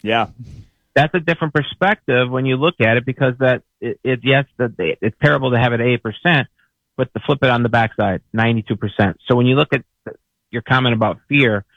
Yeah. That's a different perspective when you look at it, because it's terrible to have it at 8%, but to flip it on the backside, 92%. So when you look at your comment about fear,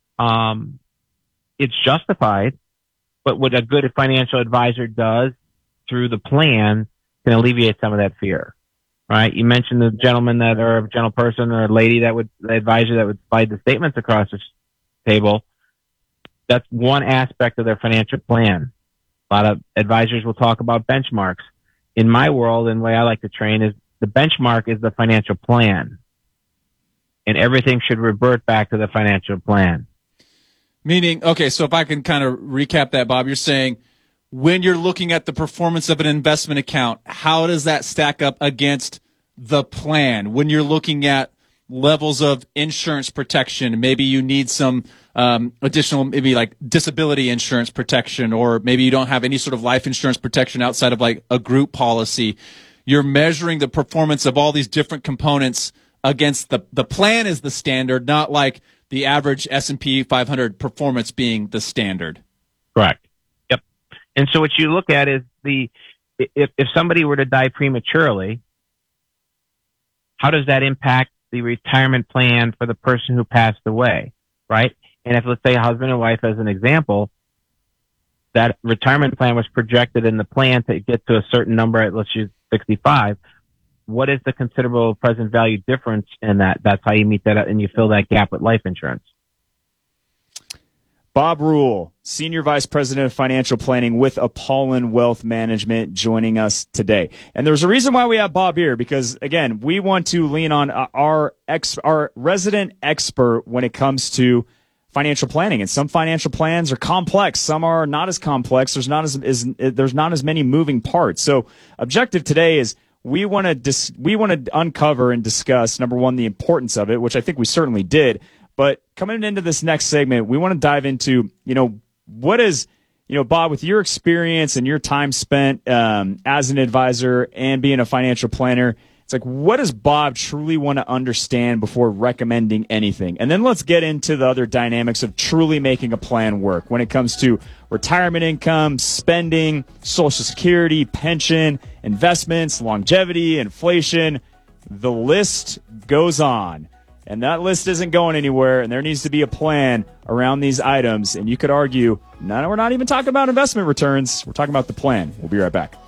it's justified, but what a good financial advisor does through the plan can alleviate some of that fear, right? You mentioned the gentleman or a gentle person or a lady the advisor that would slide the statements across the table. That's one aspect of their financial plan. A lot of advisors will talk about benchmarks. In my world, and the way I like to train is the benchmark is the financial plan, and everything should revert back to the financial plan. Meaning, okay, so if I can kind of recap that, Bob, you're saying when you're looking at the performance of an investment account, how does that stack up against the plan? When you're looking at levels of insurance protection, maybe you need some additional, maybe like disability insurance protection, or maybe you don't have any sort of life insurance protection outside of like a group policy. You're measuring the performance of all these different components against the plan is the standard, not like the average S&P 500 performance being the standard. Correct. Yep. And so what you look at is if somebody were to die prematurely, how does that impact the retirement plan for the person who passed away, right? And if, let's say, husband and wife as an example, that retirement plan was projected in the plan to get to a certain number at, let's use 65, what is the considerable present value difference in that? That's how you meet that and you fill that gap with life insurance. Bob Rule, Senior Vice President of Financial Planning with Apollon Wealth Management, joining us today. And there's a reason why we have Bob here, because, again, we want to lean on our resident expert when it comes to financial planning. And some financial plans are complex. Some are not as complex. There's not as many moving parts. So objective today is we want to uncover and discuss, number one, the importance of it, which I think we certainly did. But coming into this next segment, we want to dive into, what is, Bob, with your experience and your time spent as an advisor and being a financial planner, it's like, what does Bob truly want to understand before recommending anything? And then let's get into the other dynamics of truly making a plan work when it comes to retirement income, spending, Social Security, pension, investments, longevity, inflation. The list goes on. And that list isn't going anywhere, and there needs to be a plan around these items. And you could argue, no, we're not even talking about investment returns. We're talking about the plan. We'll be right back.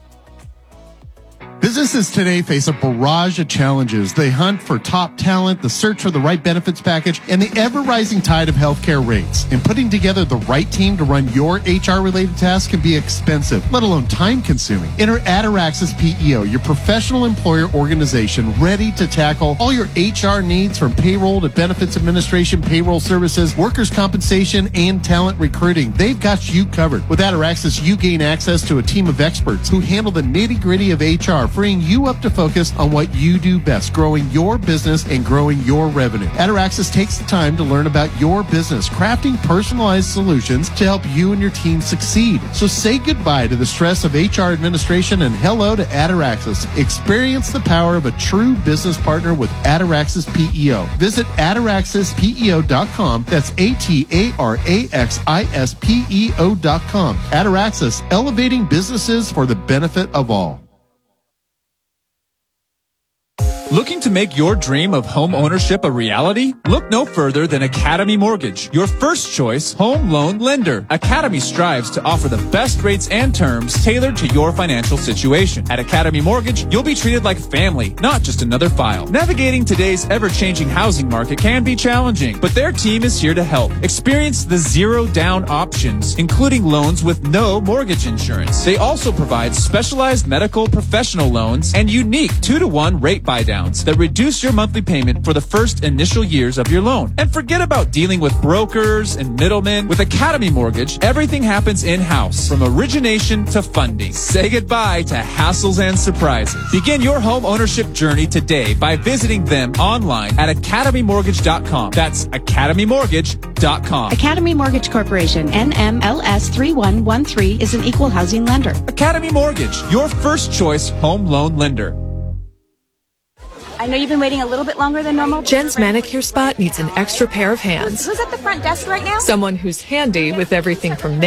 Businesses today face a barrage of challenges. They hunt for top talent, the search for the right benefits package, and the ever-rising tide of healthcare rates. And putting together the right team to run your HR-related tasks can be expensive, let alone time-consuming. Enter Ataraxis PEO, your professional employer organization ready to tackle all your HR needs, from payroll to benefits administration, payroll services, workers' compensation, and talent recruiting. They've got you covered. With Ataraxis, you gain access to a team of experts who handle the nitty-gritty of HR, freeing you up to focus on what you do best, growing your business and growing your revenue. Ataraxis takes the time to learn about your business, crafting personalized solutions to help you and your team succeed. So say goodbye to the stress of HR administration and hello to Ataraxis. Experience the power of a true business partner with Ataraxis PEO. Visit ataraxispeo.com. That's ATARAXISPEO.com. Ataraxis, elevating businesses for the benefit of all. Looking to make your dream of home ownership a reality? Look no further than Academy Mortgage, your first choice home loan lender. Academy strives to offer the best rates and terms tailored to your financial situation. At Academy Mortgage, you'll be treated like family, not just another file. Navigating today's ever-changing housing market can be challenging, but their team is here to help. Experience the zero-down options, including loans with no mortgage insurance. They also provide specialized medical professional loans and unique 2-to-1 rate buydowns that reduce your monthly payment for the first initial years of your loan. And forget about dealing with brokers and middlemen. With Academy Mortgage, everything happens in-house, from origination to funding. Say goodbye to hassles and surprises. Begin your home ownership journey today by visiting them online at academymortgage.com. That's academymortgage.com. Academy Mortgage Corporation, NMLS 3113, is an equal housing lender. Academy Mortgage, your first choice home loan lender. I know you've been waiting a little bit longer than normal. Jen's manicure spot needs an extra pair of hands. Who's at the front desk right now? Someone who's handy with everything from